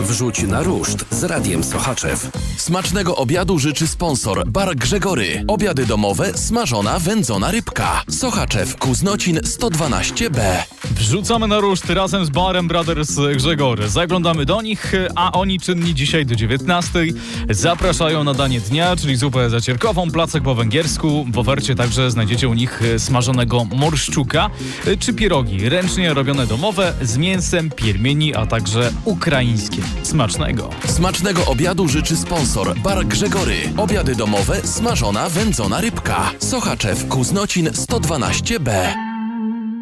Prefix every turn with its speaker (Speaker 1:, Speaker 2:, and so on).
Speaker 1: Wrzuć na ruszt z Radiem Sochaczew.
Speaker 2: Smacznego obiadu życzy sponsor Bar Grzegory. Obiady domowe, smażona, wędzona rybka. Sochaczew, Kuznocin 112B.
Speaker 3: Wrzucamy na ruszt razem z Barem Brothers Grzegory. Zaglądamy do nich, a oni czynni dzisiaj do 19:00 zapraszają na danie dnia, czyli zupę zacierkową, placek po węgiersku. W ofercie także znajdziecie u nich smażonego morszczuka, czy pierogi ręcznie robione domowe z mięsem, piermieni, a także ukraińskie. Smacznego!
Speaker 2: Smacznego obiadu życzy sponsor Bar Grzegory. Obiady domowe, smażona, wędzona rybka. Sochaczew, Kuznocin 112B.